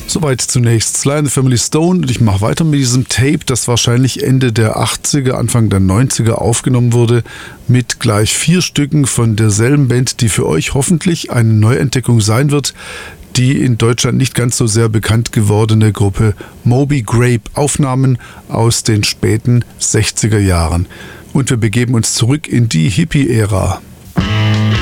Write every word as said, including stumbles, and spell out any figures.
Soweit zunächst Sly and the Family Stone und ich mache weiter mit diesem Tape, das wahrscheinlich Ende der achtziger, Anfang der neunziger aufgenommen wurde, mit gleich vier Stücken von derselben Band, die für euch hoffentlich eine Neuentdeckung sein wird, die in Deutschland nicht ganz so sehr bekannt gewordene Gruppe Moby Grape, Aufnahmen aus den späten sechziger Jahren. Und wir begeben uns zurück in die Hippie-Ära.